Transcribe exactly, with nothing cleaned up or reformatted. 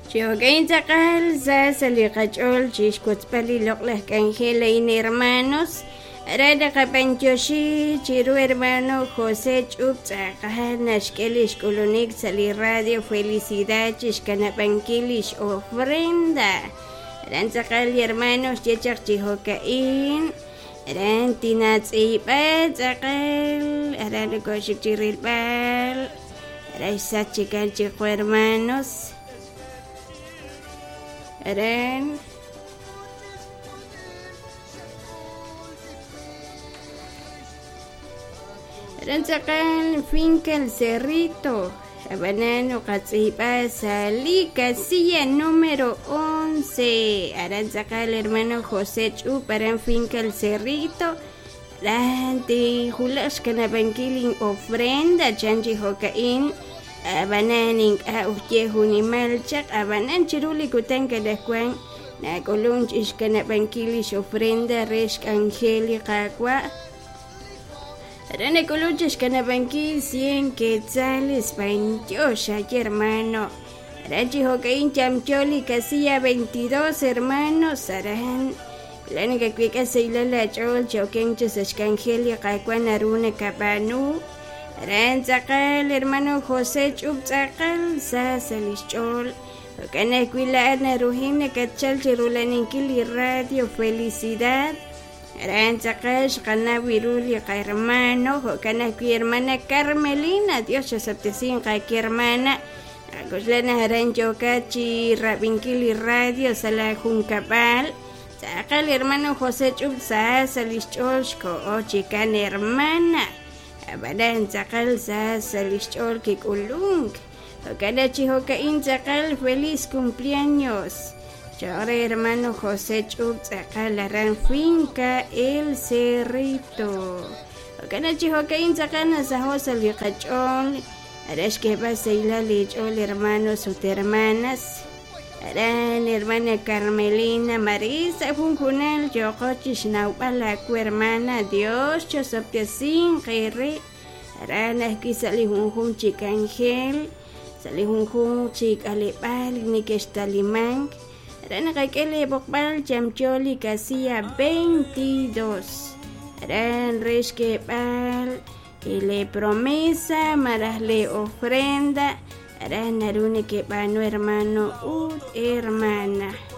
Chogain takal sa salikachol chishkutzpali loklah kanjelain hermanos. Arada kapanchoshi chiru hermano José Chup takal nashkelish kolonik sali radio felicidad chishkanapankilish ofrenda. Aran takal hermanos chechak chihokain. Aran tinatsipa takal. Aran koshik chirilpal. Aran sachikan chico hermanos. Aran Aran sakal finca El Cerrito Abanano Katsipa Salí casilla número once. Aran sakal hermano José Chup Aran finca El Cerrito Aran ti Julash Kanabankiling ofrenda Chanchi Hokain Abananing a ujyehuni malchak abanan chiruli kutan kadakwan na kolong iskanapankilish ofrenda resh angeli kakwa arana kolong iskanapankil cien quetzales veintiocho hermano arachi hokain chamcholi casilla veintidós hermanos aran lana kakwika seilala chol chokenchos iskangeli kakwa naruna kapanu. Aran sakal hermano José Chup sakal sa salichol kana kuila na ruhina kachal chirulaninkili radio felicidad. Aran sakal kana wiruli ka hermano kana ku hermana Carmelina Dios septesin ka hermana agoslana aran chokachi rabinkili radio sala junkapal sakal hermano José Chup sa salichol ko o chikan hermana Abadan sakal sa salichol kikulung. Kada chihokain sakal feliz cumpleaños. Chore hermano José Chup sakal aran finca El Cerrito. Kada chihokain sakal nasa hosal likachol. Arash que pasa ila lichol hermanos sus hermanas. Aran hermana Carmelina Marisa funkunal yokochish naupala ku hermana Dios chosoptesin kere aran aquí salihunjun chikangel salihunjun chikalipal nikestalimang aran kakele bokbal chamcholi casilla veintidós aran reshke pal ile promesa marasle ofrenda Aran narune que pano hermano ut hermana.